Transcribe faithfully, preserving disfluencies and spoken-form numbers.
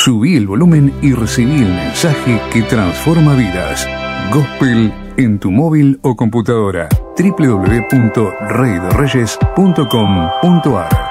Subí el volumen y recibí el mensaje que transforma vidas. Gospel en tu móvil o computadora. doble u doble u doble u punto rey de reyes punto com punto a r